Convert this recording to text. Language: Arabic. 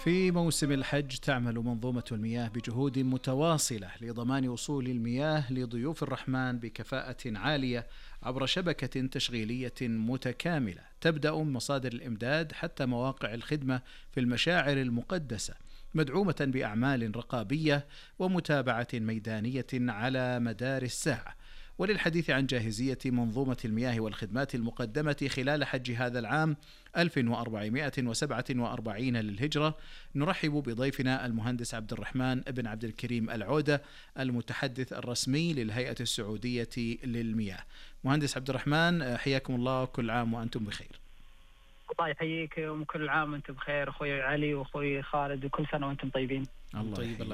في موسم الحج تعمل منظومة المياه بجهود متواصلة لضمان وصول المياه لضيوف الرحمن بكفاءة عالية عبر شبكة تشغيلية متكاملة تبدأ من مصادر الإمداد حتى مواقع الخدمة في المشاعر المقدسة، مدعومة بأعمال رقابية ومتابعة ميدانية على مدار الساعة. وللحديث عن جاهزية منظومة المياه والخدمات المقدمة خلال حج هذا العام 1447 للهجرة، نرحب بضيفنا المهندس عبد الرحمن بن عبد الكريم العودة، المتحدث الرسمي للهيئة السعودية للمياه. مهندس عبد الرحمن، حياكم الله، كل عام وأنتم بخير. الله يحييك وكل عام وانتم بخير اخوي علي واخوي خالد، وكل سنه وانتم طيبين. الله يحييك.